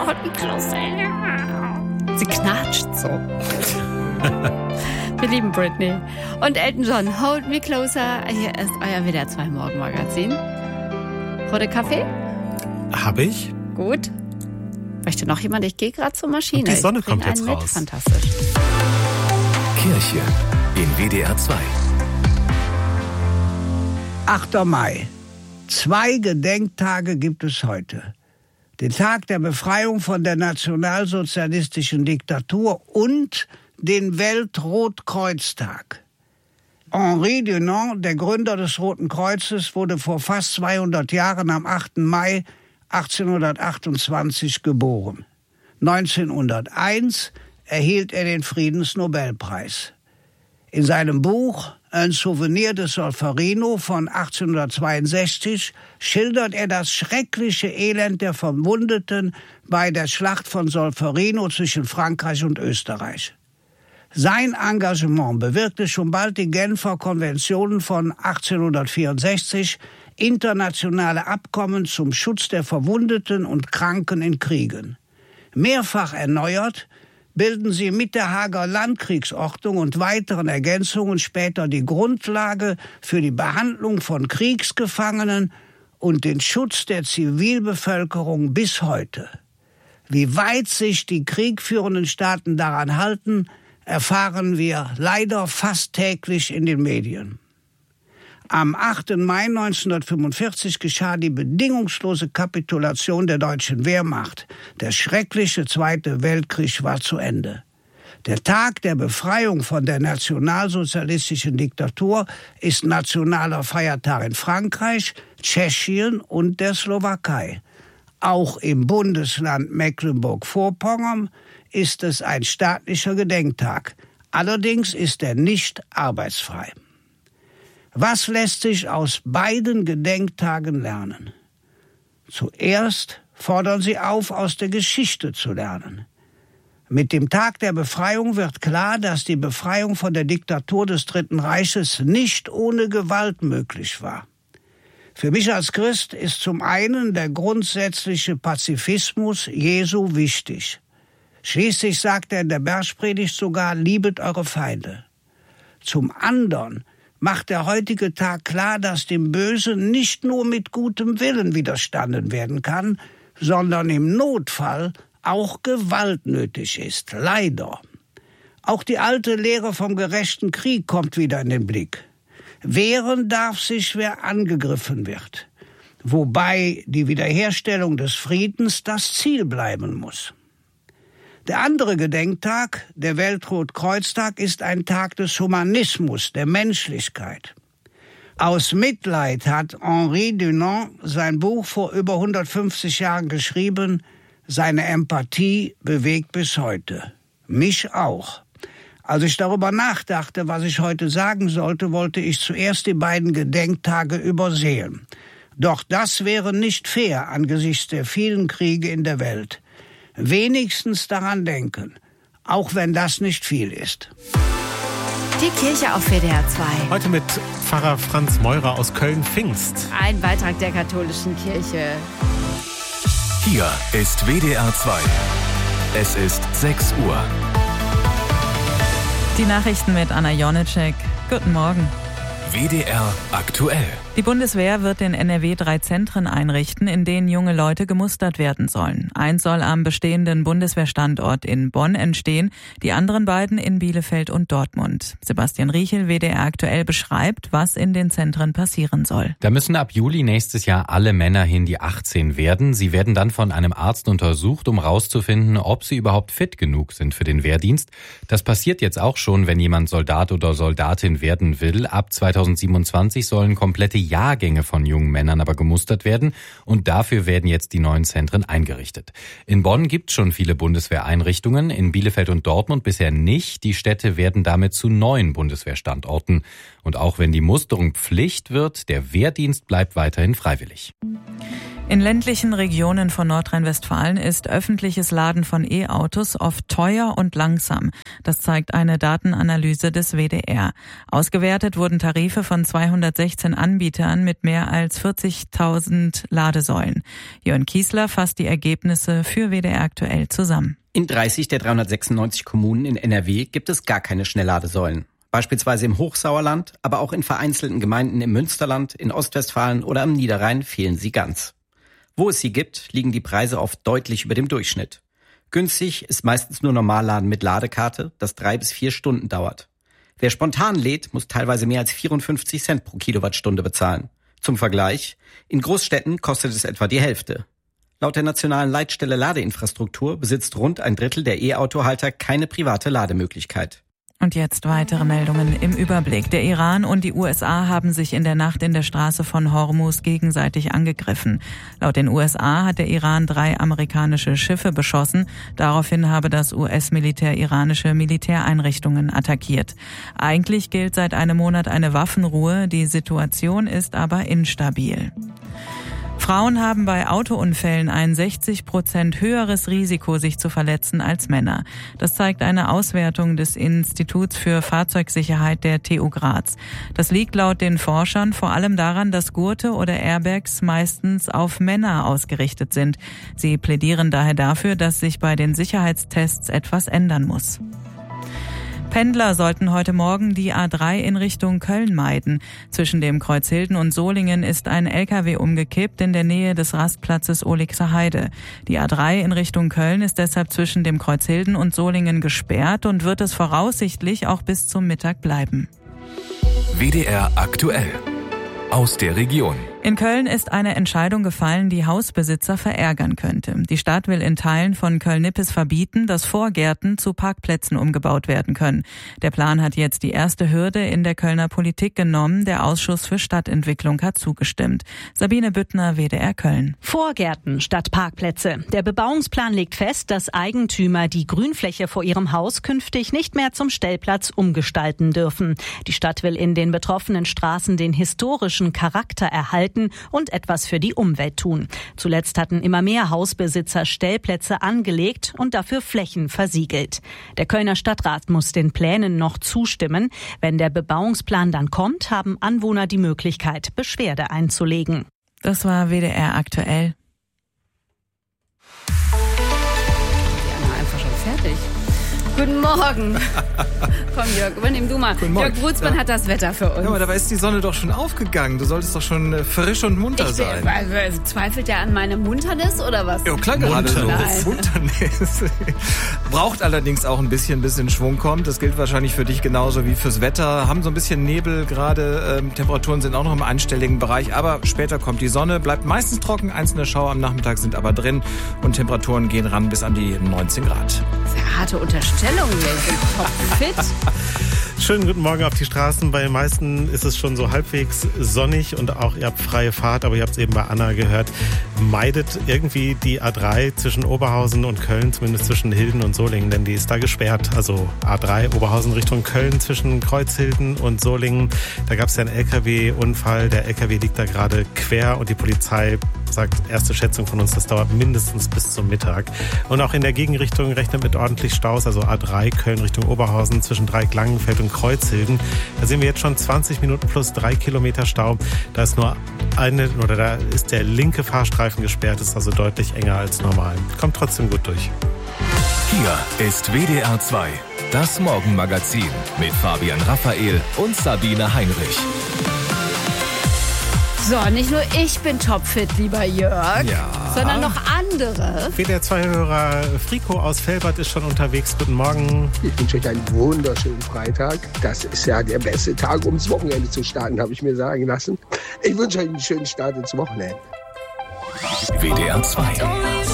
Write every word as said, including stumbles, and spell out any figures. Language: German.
hold me closer. Sie knatscht so. Wir lieben Britney. Und Elton John, Hold Me Closer. Hier ist euer W D R zwei Morgenmagazin. Rote Kaffee? Hab ich. Gut. Möchte noch jemand? Ich gehe gerade zur Maschine. Und die Sonne ich bring kommt jetzt einen raus. Mit. Fantastisch. Kirche in W D R zwei. achter Mai. Zwei Gedenktage gibt es heute. Den Tag der Befreiung von der nationalsozialistischen Diktatur und den Weltrotkreuztag. Henri Dunant, der Gründer des Roten Kreuzes, wurde vor fast zweihundert Jahren am achten Mai achtzehnhundertachtundzwanzig geboren. neunzehnhunderteins erhielt er den Friedensnobelpreis. In seinem Buch Ein Souvenir de Solferino von achtzehnhundertzweiundsechzig schildert er das schreckliche Elend der Verwundeten bei der Schlacht von Solferino zwischen Frankreich und Österreich. Sein Engagement bewirkte schon bald die Genfer Konventionen von achtzehnhundertvierundsechzig, internationale Abkommen zum Schutz der Verwundeten und Kranken in Kriegen. Mehrfach erneuert, bilden sie mit der Haager Landkriegsordnung und weiteren Ergänzungen später die Grundlage für die Behandlung von Kriegsgefangenen und den Schutz der Zivilbevölkerung bis heute. Wie weit sich die kriegführenden Staaten daran halten, erfahren wir leider fast täglich in den Medien. Am achten Mai neunzehnhundertfünfundvierzig geschah die bedingungslose Kapitulation der deutschen Wehrmacht. Der schreckliche Zweite Weltkrieg war zu Ende. Der Tag der Befreiung von der nationalsozialistischen Diktatur ist nationaler Feiertag in Frankreich, Tschechien und der Slowakei. Auch im Bundesland Mecklenburg-Vorpommern ist es ein staatlicher Gedenktag. Allerdings ist er nicht arbeitsfrei. Was lässt sich aus beiden Gedenktagen lernen? Zuerst fordern sie auf, aus der Geschichte zu lernen. Mit dem Tag der Befreiung wird klar, dass die Befreiung von der Diktatur des Dritten Reiches nicht ohne Gewalt möglich war. Für mich als Christ ist zum einen der grundsätzliche Pazifismus Jesu wichtig. Schließlich sagt er in der Bergpredigt sogar, liebet eure Feinde. Zum anderen macht der heutige Tag klar, dass dem Bösen nicht nur mit gutem Willen widerstanden werden kann, sondern im Notfall auch Gewalt nötig ist, leider. Auch die alte Lehre vom gerechten Krieg kommt wieder in den Blick. Wehren darf sich, wer angegriffen wird, wobei die Wiederherstellung des Friedens das Ziel bleiben muss. Der andere Gedenktag, der Weltrotkreuztag, ist ein Tag des Humanismus, der Menschlichkeit. Aus Mitleid hat Henri Dunant sein Buch vor über hundertfünfzig Jahren geschrieben. Seine Empathie bewegt bis heute. Mich auch. Als ich darüber nachdachte, was ich heute sagen sollte, wollte ich zuerst die beiden Gedenktage übersehen. Doch das wäre nicht fair angesichts der vielen Kriege in der Welt. Wenigstens daran denken, auch wenn das nicht viel ist. Die Kirche auf W D R zwei. Heute mit Pfarrer Franz Meurer aus Köln-Pfingst. Ein Beitrag der katholischen Kirche. Hier ist W D R zwei. Es ist sechs Uhr. Die Nachrichten mit Anna Jonitschek. Guten Morgen. W D R aktuell. Die Bundeswehr wird in N R W drei Zentren einrichten, in denen junge Leute gemustert werden sollen. Eins soll am bestehenden Bundeswehrstandort in Bonn entstehen, die anderen beiden in Bielefeld und Dortmund. Sebastian Riechel, W D R aktuell, beschreibt, was in den Zentren passieren soll. Da müssen ab Juli nächstes Jahr alle Männer hin, die achtzehn werden. Sie werden dann von einem Arzt untersucht, um herauszufinden, ob sie überhaupt fit genug sind für den Wehrdienst. Das passiert jetzt auch schon, wenn jemand Soldat oder Soldatin werden will. Ab zweitausendsiebenundzwanzig sollen komplette Jahrgänge von jungen Männern aber gemustert werden und dafür werden jetzt die neuen Zentren eingerichtet. In Bonn gibt es schon viele Bundeswehreinrichtungen, in Bielefeld und Dortmund bisher nicht. Die Städte werden damit zu neuen Bundeswehrstandorten. Und auch wenn die Musterung Pflicht wird, der Wehrdienst bleibt weiterhin freiwillig. In ländlichen Regionen von Nordrhein-Westfalen ist öffentliches Laden von E-Autos oft teuer und langsam. Das zeigt eine Datenanalyse des W D R. Ausgewertet wurden Tarife von zweihundertsechzehn Anbietern mit mehr als vierzigtausend Ladesäulen. Jörn Kiesler fasst die Ergebnisse für W D R aktuell zusammen. In dreißig der dreihundertsechsundneunzig Kommunen in N R W gibt es gar keine Schnellladesäulen. Beispielsweise im Hochsauerland, aber auch in vereinzelten Gemeinden im Münsterland, in Ostwestfalen oder am Niederrhein fehlen sie ganz. Wo es sie gibt, liegen die Preise oft deutlich über dem Durchschnitt. Günstig ist meistens nur Normalladen mit Ladekarte, das drei bis vier Stunden dauert. Wer spontan lädt, muss teilweise mehr als vierundfünfzig Cent pro Kilowattstunde bezahlen. Zum Vergleich, in Großstädten kostet es etwa die Hälfte. Laut der nationalen Leitstelle Ladeinfrastruktur besitzt rund ein Drittel der E-Auto-Halter keine private Lademöglichkeit. Und jetzt weitere Meldungen im Überblick. Der Iran und die U S A haben sich in der Nacht in der Straße von Hormuz gegenseitig angegriffen. Laut den U S A hat der Iran drei amerikanische Schiffe beschossen. Daraufhin habe das U S-Militär iranische Militäreinrichtungen attackiert. Eigentlich gilt seit einem Monat eine Waffenruhe. Die Situation ist aber instabil. Frauen haben bei Autounfällen ein sechzig Prozent höheres Risiko, sich zu verletzen als Männer. Das zeigt eine Auswertung des Instituts für Fahrzeugsicherheit der T U Graz. Das liegt laut den Forschern vor allem daran, dass Gurte oder Airbags meistens auf Männer ausgerichtet sind. Sie plädieren daher dafür, dass sich bei den Sicherheitstests etwas ändern muss. Pendler sollten heute Morgen die A drei in Richtung Köln meiden. Zwischen dem Kreuzhilden und Solingen ist ein L K W umgekippt in der Nähe des Rastplatzes Ohligser Heide. Die A drei in Richtung Köln ist deshalb zwischen dem Kreuzhilden und Solingen gesperrt und wird es voraussichtlich auch bis zum Mittag bleiben. W D R aktuell. Aus der Region. In Köln ist eine Entscheidung gefallen, die Hausbesitzer verärgern könnte. Die Stadt will in Teilen von Köln-Nippes verbieten, dass Vorgärten zu Parkplätzen umgebaut werden können. Der Plan hat jetzt die erste Hürde in der Kölner Politik genommen. Der Ausschuss für Stadtentwicklung hat zugestimmt. Sabine Büttner, W D R Köln. Vorgärten statt Parkplätze. Der Bebauungsplan legt fest, dass Eigentümer die Grünfläche vor ihrem Haus künftig nicht mehr zum Stellplatz umgestalten dürfen. Die Stadt will in den betroffenen Straßen den historischen Charakter erhalten und etwas für die Umwelt tun. Zuletzt hatten immer mehr Hausbesitzer Stellplätze angelegt und dafür Flächen versiegelt. Der Kölner Stadtrat muss den Plänen noch zustimmen. Wenn der Bebauungsplan dann kommt, haben Anwohner die Möglichkeit, Beschwerde einzulegen. Das war W D R aktuell. Ja, einfach schon fertig. Guten Morgen. Komm, Jörg, übernimm du mal. Guten Morgen. Jörg Brutzmann ja. hat das Wetter für uns. Ja, aber dabei ist die Sonne doch schon aufgegangen. Du solltest doch schon frisch und munter ich sein. Bin, also, zweifelt der an meiner Munternis oder was? Ja, klar, gerade so. Munternis. Braucht allerdings auch ein bisschen, bis in Schwung kommt. Das gilt wahrscheinlich für dich genauso wie fürs Wetter. Haben so ein bisschen Nebel gerade. Ähm, Temperaturen sind auch noch im einstelligen Bereich. Aber später kommt die Sonne. Bleibt meistens trocken. Einzelne Schauer am Nachmittag sind aber drin. Und Temperaturen gehen ran bis an die neunzehn Grad. Sehr harte Unterstellung hier. Ich bin topfit. Schönen guten Morgen auf die Straßen. Bei den meisten ist es schon so halbwegs sonnig und auch ihr habt freie Fahrt, aber ihr habt es eben bei Anna gehört, meidet irgendwie die A drei zwischen Oberhausen und Köln, zumindest zwischen Hilden und Solingen, denn die ist da gesperrt. Also A drei Oberhausen Richtung Köln zwischen Kreuzhilden und Solingen. Da gab es ja einen L K W-Unfall. Der L K W liegt da gerade quer und die Polizei sagt, erste Schätzung von uns, das dauert mindestens bis zum Mittag. Und auch in der Gegenrichtung rechnet mit ordentlich Staus, also A drei Köln Richtung Oberhausen zwischen Dreieck-Langenfeld und Kreuzhilden. Da sehen wir jetzt schon zwanzig Minuten plus drei Kilometer Stau. Da ist nur eine, oder da ist der linke Fahrstreifen gesperrt, ist also deutlich enger als normal. Kommt trotzdem gut durch. Hier ist W D R zwei, das Morgenmagazin mit Fabian Raphael und Sabine Heinrich. So, nicht nur ich bin topfit, lieber Jörg, ja. sondern noch andere. W D R zwei-Hörer Frico aus Velbert ist schon unterwegs. Guten Morgen. Ich wünsche euch einen wunderschönen Freitag. Das ist ja der beste Tag, um ins Wochenende zu starten, habe ich mir sagen lassen. Ich wünsche euch einen schönen Start ins Wochenende. W D R zwei.